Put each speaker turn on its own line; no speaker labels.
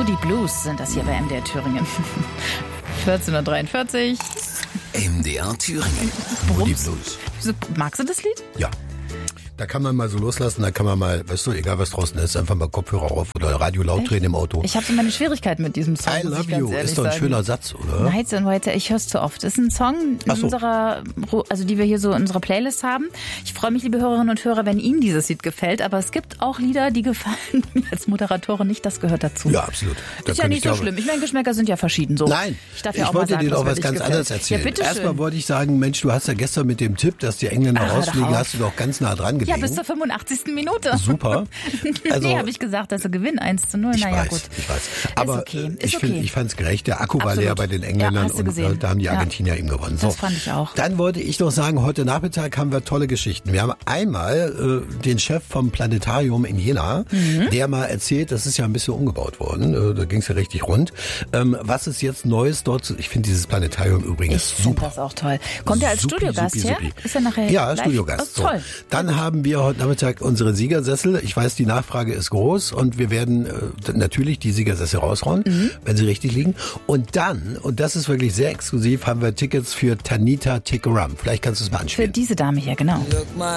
Moody Blues sind das hier bei MDR Thüringen. 14:43 Uhr.
MDR Thüringen. Moody Blues.
Magst du das Lied?
Ja. Da kann man mal so loslassen, da kann man mal, weißt du, egal was draußen ist, einfach mal Kopfhörer auf oder Radio laut drehen im Auto.
Ich habe so meine Schwierigkeiten mit diesem Song.
I love you, ist doch ein schöner Satz, oder?
Nights and White, ich höre es zu oft. Das ist ein Song unserer, also die wir hier so in unserer Playlist haben. Ich freue mich, liebe Hörerinnen und Hörer, wenn Ihnen dieses Lied gefällt, aber es gibt auch Lieder, die gefallen mir als Moderatorin nicht, das gehört dazu.
Ja, absolut.
Ist ja nicht so schlimm. Ich meine, Geschmäcker sind ja verschieden. So.
Nein,
ich wollte
dir auch was ganz anderes erzählen.
Ja,
erstmal wollte ich sagen, Mensch, du hast ja gestern mit dem Tipp, dass die Engländer rausfliegen, hast du doch ganz nah dran gelegen.
Ja, bis zur 85. Minute.
Super. Also,
habe ich gesagt, dass sie gewinnen 1:0.
Ich
naja,
weiß,
gut.
Ich weiß. Aber
ist okay.
Ich fand es gerecht. Der Akku war leer bei den Engländern und da haben die Argentinier eben gewonnen. So.
Das fand ich auch.
Dann wollte ich noch sagen, heute Nachmittag haben wir tolle Geschichten. Wir haben einmal den Chef vom Planetarium in Jena, der mal erzählt, das ist ja ein bisschen umgebaut worden. Da ging es ja richtig rund. Was ist jetzt Neues dort? Ich finde dieses Planetarium übrigens super. Ich finde
das auch toll. Kommt er als Studiogast her? Ist er nachher
Ja, Studiogast.
Oh, toll.
Dann haben wir heute Nachmittag unsere Siegersessel. Ich weiß, die Nachfrage ist groß und wir werden natürlich die Siegersessel raushauen, wenn sie richtig liegen. Und dann, und das ist wirklich sehr exklusiv, haben wir Tickets für Tanita Tikaram. Vielleicht kannst du es mal anspielen.
Für diese Dame hier, genau.